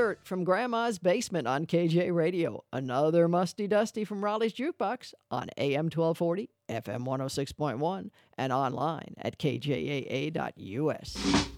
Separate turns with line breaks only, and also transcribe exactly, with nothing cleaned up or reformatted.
Dirt from Grandma's Basement on K J Radio. Another Musty Dusty from Raleigh's Jukebox on A M twelve forty, F M one oh six point one, and online at K J A A dot U S.